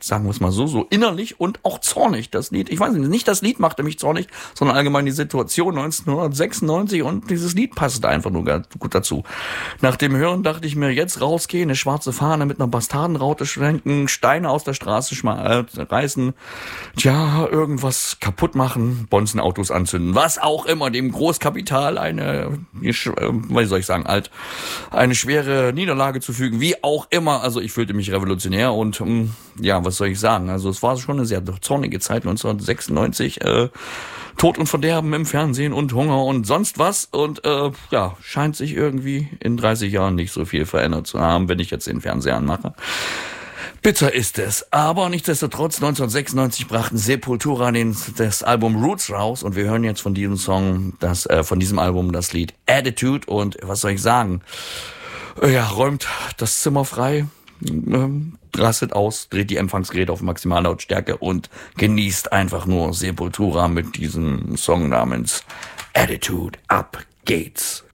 sagen wir es mal so innerlich und auch zornig, das Lied. Ich weiß nicht das Lied machte mich zornig, sondern allgemein die Situation 1996 und dieses Lied passte einfach nur ganz gut dazu. Nach dem Hören dachte ich mir, jetzt rausgehen, eine schwarze Fahne mit einer Bastardenraute schwenken, Steine aus der Straße reißen, irgendwas kaputt machen, Bonzenautos anzünden, was auch immer, dem Großkapital eine schwere Niederlage zufügen, wie auch immer. Also ich fühlte mich revolutionär und was soll ich sagen? Also es war schon eine sehr zornige Zeit 1996. Tod und Verderben im Fernsehen und Hunger und sonst was. Und scheint sich irgendwie in 30 Jahren nicht so viel verändert zu haben, wenn ich jetzt den Fernseher anmache. Bitter ist es, aber nichtsdestotrotz 1996 brachten Sepultura das Album Roots raus und wir hören jetzt von diesem Song, von diesem Album das Lied Attitude und was soll ich sagen? Räumt das Zimmer frei, rastet aus, dreht die Empfangsgeräte auf Maximallautstärke und genießt einfach nur Sepultura mit diesem Song namens Attitude. Ab geht's.